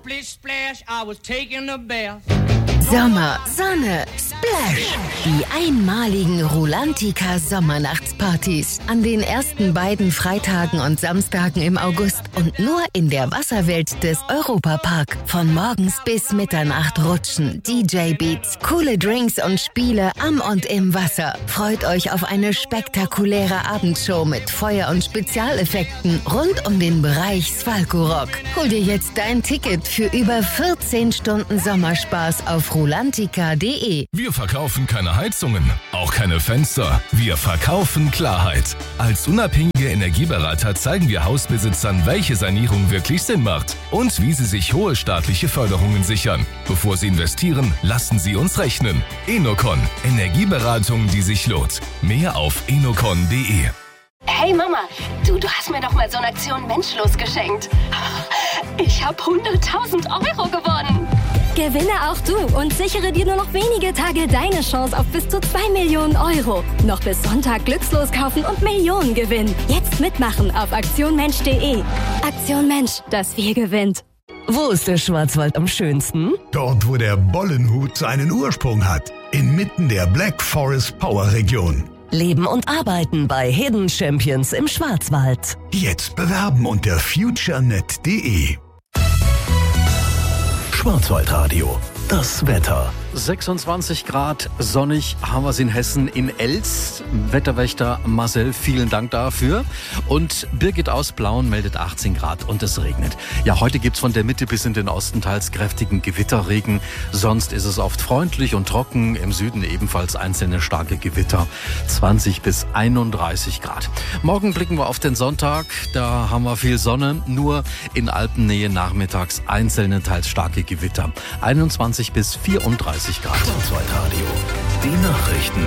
Splish splash, I was taking a bath. Sommer, Sonne, Splash. Die einmaligen Rulantica Sommernachtspartys. An den ersten beiden Freitagen und Samstagen im August und nur in der Wasserwelt des Europapark. Von morgens bis Mitternacht rutschen, DJ-Beats, coole Drinks und Spiele am und im Wasser. Freut euch auf eine spektakuläre Abendshow mit Feuer- und Spezialeffekten rund um den Bereich Svalko-Rock. Hol dir jetzt dein Ticket für über 14 Stunden Sommerspaß auf rulantica.de. Wir verkaufen keine Heizungen, auch keine Fenster. Wir verkaufen Klarheit. Als unabhängige Energieberater zeigen wir Hausbesitzern, welche Sanierung wirklich Sinn macht und wie sie sich hohe staatliche Förderungen sichern. Bevor sie investieren, lassen sie uns rechnen. Enocon, Energieberatung, die sich lohnt. Mehr auf enocon.de. Hey Mama, du hast mir doch mal so eine Aktion Menschlos geschenkt. Ich habe 100.000 Euro gewonnen. Gewinne auch du und sichere dir nur noch wenige Tage deine Chance auf bis zu 2 Millionen Euro. Noch bis Sonntag glückslos kaufen und Millionen gewinnen. Jetzt mitmachen auf aktionmensch.de. Aktion Mensch, das wir gewinnt. Wo ist der Schwarzwald am schönsten? Dort, wo der Bollenhut seinen Ursprung hat. Inmitten der Black Forest Power Region. Leben und arbeiten bei Hidden Champions im Schwarzwald. Jetzt bewerben unter futurenet.de. Schwarzwaldradio, das Wetter. 26 Grad, sonnig haben wir es in Hessen in Elst. Wetterwächter Marcel, vielen Dank dafür. Und Birgit aus Blauen meldet 18 Grad und es regnet. Ja, heute gibt's von der Mitte bis in den Osten teils kräftigen Gewitterregen. Sonst ist es oft freundlich und trocken. Im Süden ebenfalls einzelne starke Gewitter. 20 bis 31 Grad. Morgen blicken wir auf den Sonntag. Da haben wir viel Sonne. Nur in Alpennähe nachmittags einzelne teils starke Gewitter. 21 bis 34 Grad. Schwarzwaldradio, die Nachrichten.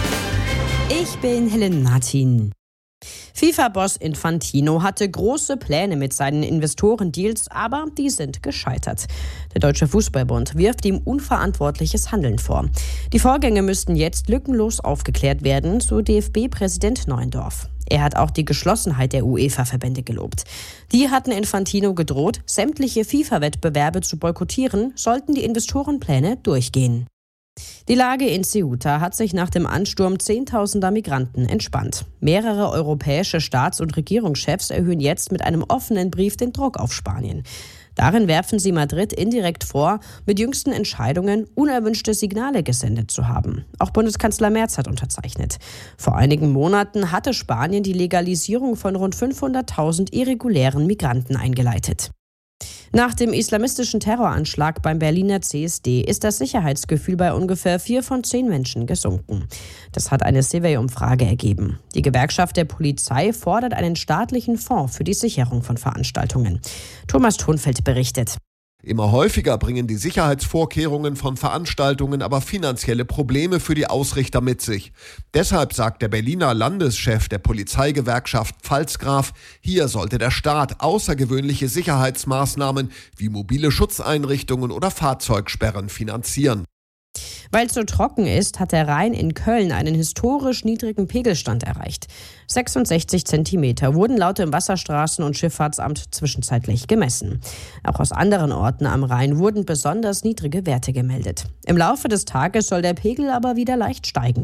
Ich bin Helen Martin. FIFA-Boss Infantino hatte große Pläne mit seinen Investorendeals, aber die sind gescheitert. Der Deutsche Fußballbund wirft ihm unverantwortliches Handeln vor. Die Vorgänge müssten jetzt lückenlos aufgeklärt werden, so DFB-Präsident Neuendorf. Er hat auch die Geschlossenheit der UEFA-Verbände gelobt. Die hatten Infantino gedroht, sämtliche FIFA-Wettbewerbe zu boykottieren, sollten die Investorenpläne durchgehen. Die Lage in Ceuta hat sich nach dem Ansturm zehntausender Migranten entspannt. Mehrere europäische Staats- und Regierungschefs erhöhen jetzt mit einem offenen Brief den Druck auf Spanien. Darin werfen sie Madrid indirekt vor, mit jüngsten Entscheidungen unerwünschte Signale gesendet zu haben. Auch Bundeskanzler Merz hat unterzeichnet. Vor einigen Monaten hatte Spanien die Legalisierung von rund 500.000 irregulären Migranten eingeleitet. Nach dem islamistischen Terroranschlag beim Berliner CSD ist das Sicherheitsgefühl bei ungefähr 4 von 10 Menschen gesunken. Das hat eine Survey-Umfrage ergeben. Die Gewerkschaft der Polizei fordert einen staatlichen Fonds für die Sicherung von Veranstaltungen. Thomas Thunfeld berichtet. Immer häufiger bringen die Sicherheitsvorkehrungen von Veranstaltungen aber finanzielle Probleme für die Ausrichter mit sich. Deshalb sagt der Berliner Landeschef der Polizeigewerkschaft Pfalzgraf, hier sollte der Staat außergewöhnliche Sicherheitsmaßnahmen wie mobile Schutzeinrichtungen oder Fahrzeugsperren finanzieren. Weil es so trocken ist, hat der Rhein in Köln einen historisch niedrigen Pegelstand erreicht. 66 Zentimeter wurden laut dem Wasserstraßen- und Schifffahrtsamt zwischenzeitlich gemessen. Auch aus anderen Orten am Rhein wurden besonders niedrige Werte gemeldet. Im Laufe des Tages soll der Pegel aber wieder leicht steigen.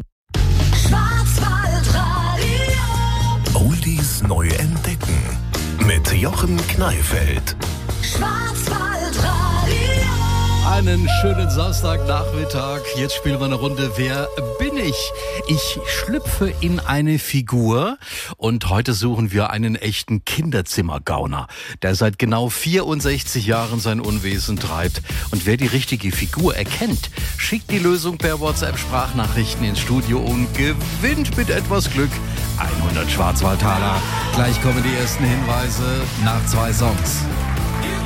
Schwarzwaldradio. Oldies neu entdecken. Mit Jochen Kneifeld. Schwarzwaldradio. Einen schönen Samstagnachmittag. Jetzt spielen wir eine Runde Wer bin ich? Ich schlüpfe in eine Figur und heute suchen wir einen echten Kinderzimmergauner, der seit genau 64 Jahren sein Unwesen treibt. Und wer die richtige Figur erkennt, schickt die Lösung per WhatsApp-Sprachnachrichten ins Studio und gewinnt mit etwas Glück 100 Schwarzwaldtaler. Gleich kommen die ersten Hinweise nach 2 Songs.